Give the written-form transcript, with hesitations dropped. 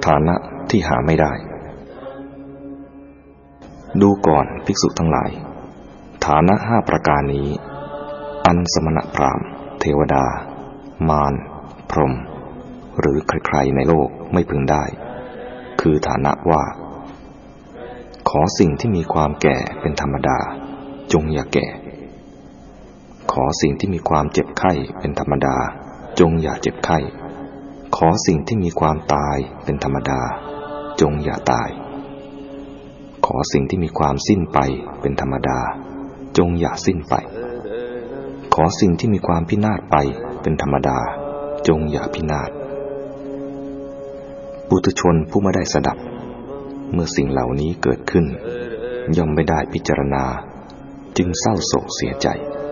ฐานะที่หาไม่ได้ดูก่อนภิกษุทั้งหลายฐานะ5ประการนี้อันสมณพราหมณ์เทวดามารพรหมหรือใครๆในโลกไม่พึงได้คือฐานะว่าขอสิ่งที่มีความแก่เป็นธรรมดาจงอย่าแก่ขอสิ่งที่มีความเจ็บไข้เป็นธรรมดาจงอย่าเจ็บไข้ขอสิ่งที่มีความตายเป็นธรรมดาจงอย่าตายขอสิ่งที่มีความสิ้นไปเป็นธรรมดาจงอย่าสิ้นไปขอสิ่งที่มีความพินาศไปเป็นธรรมดาจงอย่าพินาศปุถุชนผู้ไม่ได้สดับเมื่อสิ่งเหล่านี้เกิดขึ้นย่อมไม่ได้พิจารณาจึงเศร้าโศกเสียใจ